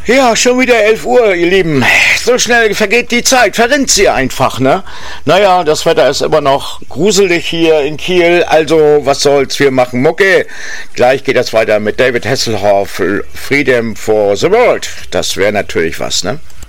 Ja, schon wieder 11 Uhr, ihr Lieben. So schnell vergeht die Zeit, verrinnt sie einfach, ne? Naja, das Wetter ist immer noch gruselig hier in Kiel, also was soll's, wir machen Mucke. Gleich geht es weiter mit David Hasselhoff, Freedom for the World. Das wäre natürlich was, ne?